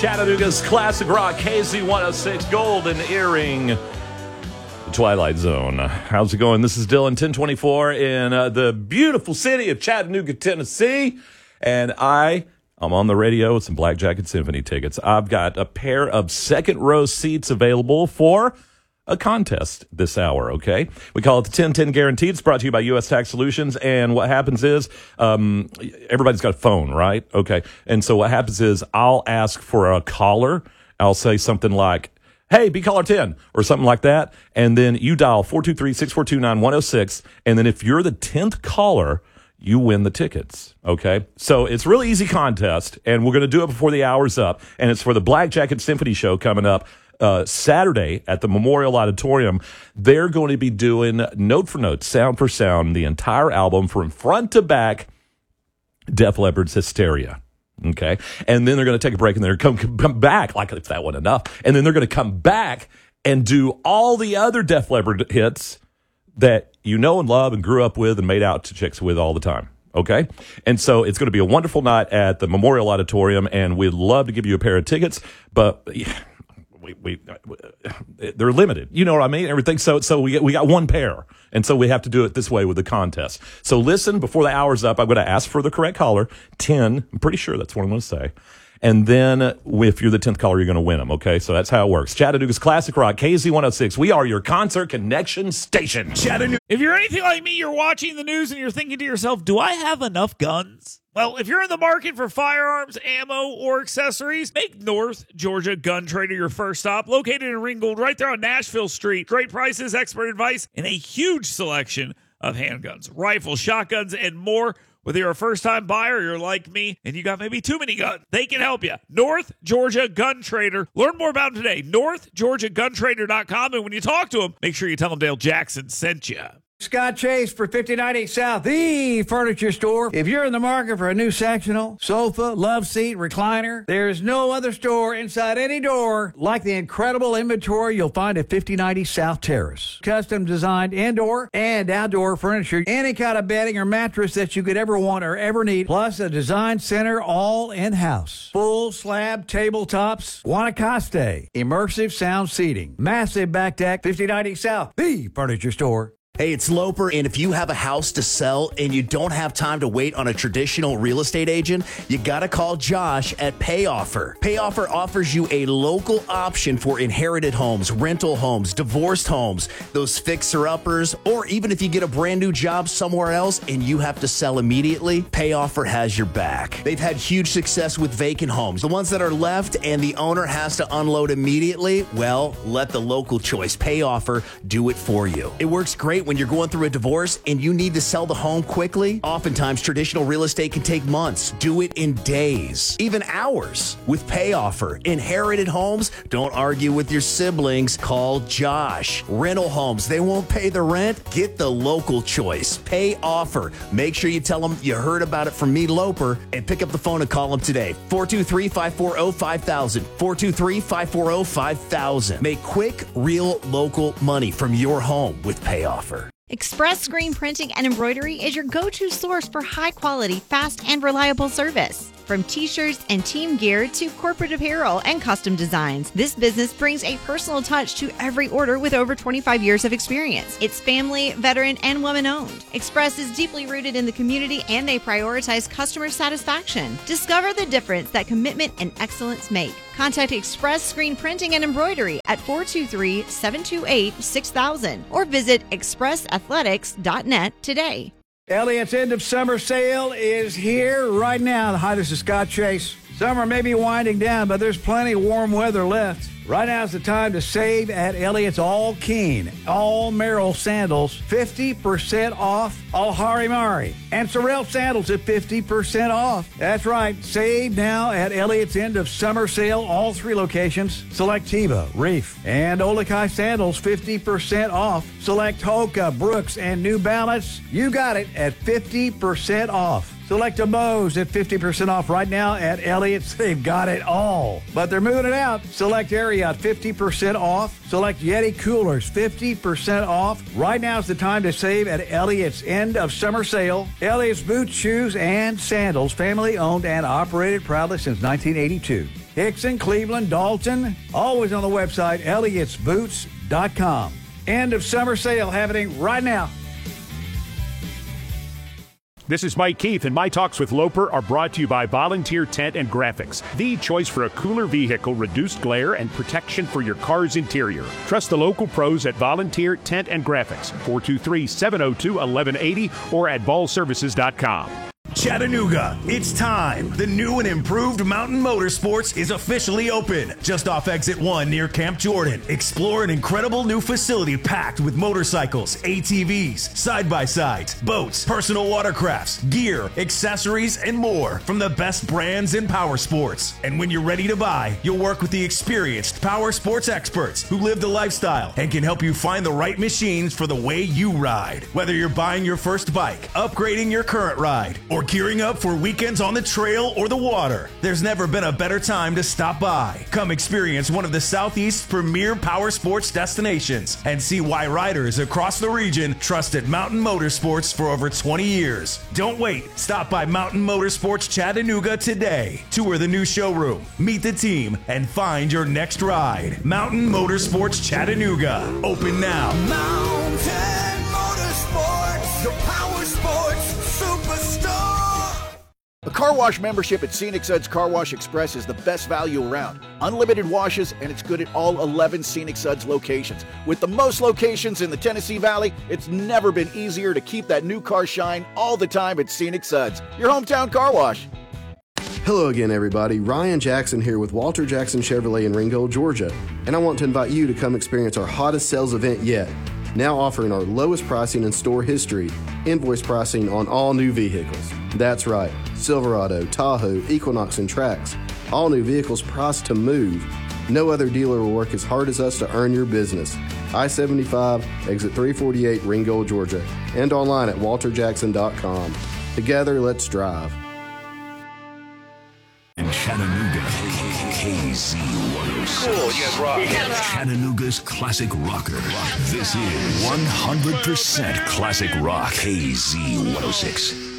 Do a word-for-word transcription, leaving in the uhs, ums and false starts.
Chattanooga's classic rock, K Z one oh six, Golden Earring, the Twilight Zone. How's it going? This is Dylan, ten twenty-four in uh, the beautiful city of Chattanooga, Tennessee. And I, I'm on the radio with some Black Jacket Symphony tickets. I've got a pair of second row seats available for a contest this hour, okay? We call it the ten ten Guaranteed. It's brought to you by U S Tax Solutions. And what happens is, um, everybody's got a phone, right? Okay. And so what happens is I'll ask for a caller. I'll say something like, hey, be caller ten, or something like that. And then you dial four two three, six four two, nine one oh six. And then if you're the tenth caller, you win the tickets, okay? So it's a really easy contest, and we're going to do it before the hour's up. And it's for the Black Jacket Symphony Show coming up Uh, Saturday at the Memorial Auditorium. They're going to be doing note for note, sound for sound, the entire album from front to back, Def Leppard's Hysteria. Okay. And then they're going to take a break and they're going to come, come back, like if that wasn't enough. And then they're going to come back and do all the other Def Leppard hits that you know and love and grew up with and made out to chicks with all the time. Okay. And so it's going to be a wonderful night at the Memorial Auditorium, and we'd love to give you a pair of tickets, but yeah, We, we, they're limited. You know what I mean? Everything. So, so we we got one pair. And so we have to do it this way with the contest. So listen, before the hour's up, I'm going to ask for the correct caller, ten. I'm pretty sure that's what I'm going to say. And then uh, if you're the tenth caller, you're going to win them. Okay. So that's how it works. Chattanooga's classic rock, K Z one oh six. We are your concert connection station. Chattanooga. If you're anything like me, you're watching the news and you're thinking to yourself, do I have enough guns? Well, if you're in the market for firearms, ammo, or accessories, make North Georgia Gun Trader your first stop. Located in Ringgold, right there on Nashville Street. Great prices, expert advice, and a huge selection of handguns, rifles, shotguns, and more. Whether you're a first-time buyer or you're like me and you got maybe too many guns, they can help you. North Georgia Gun Trader. Learn more about them today. north georgia gun trader dot com. And when you talk to them, make sure you tell them Dale Jackson sent you. Scott Chase for fifty ninety South, the furniture store. If you're in the market for a new sectional, sofa, love seat, recliner, there's no other store inside any door like the incredible inventory you'll find at fifty ninety South Terrace. Custom designed indoor and outdoor furniture, any kind of bedding or mattress that you could ever want or ever need, plus a design center all in-house. Full slab tabletops, Guanacaste, immersive sound seating, massive back deck, fifty ninety South, the furniture store. Hey, it's Loper, and if you have a house to sell and you don't have time to wait on a traditional real estate agent, you gotta call Josh at PayOffer. PayOffer offers you a local option for inherited homes, rental homes, divorced homes, those fixer-uppers, or even if you get a brand new job somewhere else and you have to sell immediately, PayOffer has your back. They've had huge success with vacant homes. The ones that are left and the owner has to unload immediately, well, let the local choice, PayOffer, do it for you. It works great when you're going through a divorce and you need to sell the home quickly. Oftentimes, traditional real estate can take months. Do it in days, even hours. With PayOffer, inherited homes, don't argue with your siblings. Call Josh. Rental homes, they won't pay the rent. Get the local choice. PayOffer. Make sure you tell them you heard about it from me, Loper, and pick up the phone and call them today. four two three, five four zero, five thousand. four two three, five four zero, five thousand. Make quick, real, local money from your home with PayOffer. Express Screen Printing and Embroidery is your go-to source for high-quality, fast, and reliable service. From t-shirts and team gear to corporate apparel and custom designs, this business brings a personal touch to every order with over twenty-five years of experience. It's family, veteran, and woman-owned. Express is deeply rooted in the community, and they prioritize customer satisfaction. Discover the difference that commitment and excellence make. Contact Express Screen Printing and Embroidery at four two three, seven two eight, six thousand or visit express athletics dot net today. Elliott's end of summer sale is here right now. Hi, this is Scott Chase. Summer may be winding down, but there's plenty of warm weather left. Right now is the time to save at Elliott's All Keen, All Merrill sandals, fifty percent off All Harimari. And Sorel sandals at fifty percent off. That's right, save now at Elliott's end of summer sale, all three locations. Select Teva, Reef, and Olakai sandals, fifty percent off. Select Hoka, Brooks, and New Balance. You got it at fifty percent off. Select a Bose at fifty percent off right now at Elliott's. They've got it all, but they're moving it out. Select Ariat, fifty percent off. Select Yeti coolers, fifty percent off. Right now is the time to save at Elliott's end of summer sale. Elliott's boots, shoes, and sandals, family owned and operated proudly since nineteen eighty-two. Hickson, Cleveland, Dalton. Always on the website, Elliott's Boots dot com. End of summer sale happening right now. This is Mike Keith, and my talks with Loper are brought to you by Volunteer Tent and Graphics, the choice for a cooler vehicle, reduced glare, and protection for your car's interior. Trust the local pros at Volunteer Tent and Graphics, four two three, seven oh two, one one eight oh or at ball services dot com. Chattanooga, it's time. The new and improved Mountain Motorsports is officially open. Just off exit one near Camp Jordan. Explore an incredible new facility packed with motorcycles, A T Vs, side-by-sides, boats, personal watercrafts, gear, accessories, and more from the best brands in power sports. And when you're ready to buy, you'll work with the experienced power sports experts who live the lifestyle and can help you find the right machines for the way you ride. Whether you're buying your first bike, upgrading your current ride, or gearing up for weekends on the trail or the water, there's never been a better time to stop by. Come experience one of the Southeast's premier power sports destinations and see why riders across the region trusted Mountain Motorsports for over twenty years. Don't wait. Stop by Mountain Motorsports Chattanooga today. Tour the new showroom, meet the team, and find your next ride. Mountain Motorsports Chattanooga. Open now. Mountain Motorsports, the power sports superstar. A car wash membership at Scenic Suds Car Wash Express is the best value around. Unlimited washes, and it's good at all eleven Scenic Suds locations. With the most locations in the Tennessee Valley, it's never been easier to keep that new car shine all the time at Scenic Suds, your hometown car wash. Hello again, everybody. Ryan Jackson here with Walter Jackson Chevrolet in Ringgold, Georgia. And I want to invite you to come experience our hottest sales event yet. Now offering our lowest pricing in store history, invoice pricing on all new vehicles. That's right, Silverado, Tahoe, Equinox, and Trax. All new vehicles priced to move. No other dealer will work as hard as us to earn your business. I seventy-five, exit three forty-eight, Ringgold, Georgia. And online at walter jackson dot com. Together, let's drive. In Chattanooga, K Z one oh six. Cool, yes, rock. Chattanooga's classic rocker. This is one hundred percent classic rock. K Z one oh six.